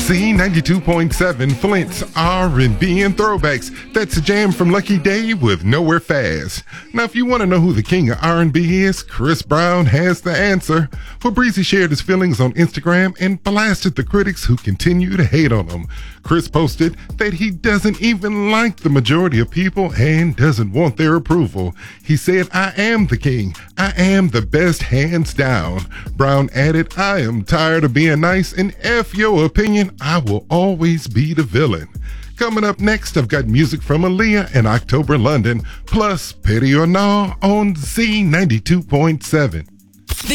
Z92.7, Flint's R&B and throwbacks. That's a jam from Lucky Day with Nowhere Fast. Now, if you want to know who the king of R&B is, Chris Brown has the answer. Breezy shared his feelings on Instagram and blasted the critics who continue to hate on him. Chris posted that he doesn't even like the majority of people and doesn't want their approval. He said, "I am the king. I am the best, hands down." Brown added, "I am tired of being nice, and F your opinion, I will always be the villain." Coming up next, I've got music from Aaliyah and October London, plus Petty or Nah on Z92.7.